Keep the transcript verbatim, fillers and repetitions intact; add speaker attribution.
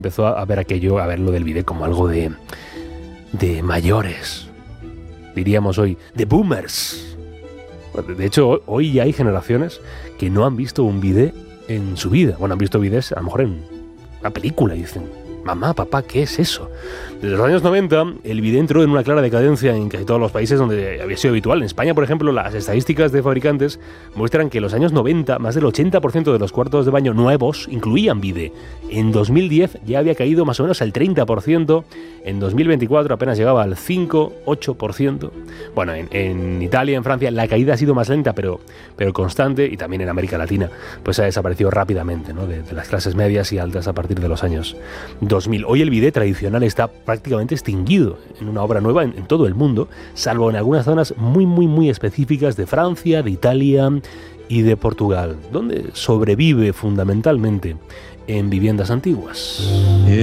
Speaker 1: empezó a ver aquello, a ver lo del bidet como algo de, de mayores, diríamos hoy, de boomers. De hecho, hoy ya hay generaciones que no han visto un bidet en su vida. Bueno, han visto bidets a lo mejor en una película y dicen, mamá, papá, ¿qué es eso? Desde los años noventa, el bidet entró en una clara decadencia en casi todos los países donde había sido habitual. En España, por ejemplo, las estadísticas de fabricantes muestran que en los años noventa, más del ochenta por ciento de los cuartos de baño nuevos incluían bidet. En dos mil diez ya había caído más o menos al treinta por ciento. En dos mil veinticuatro apenas llegaba al cinco a ocho por ciento. Bueno, en, en Italia, en Francia, la caída ha sido más lenta, pero, pero constante, y también en América Latina, pues ha desaparecido rápidamente, ¿no? de, de las clases medias y altas a partir de los años dos mil. Hoy el bidet tradicional está prácticamente extinguido en una obra nueva en, en todo el mundo, salvo en algunas zonas muy, muy, muy específicas de Francia, de Italia y de Portugal, donde sobrevive fundamentalmente en viviendas antiguas.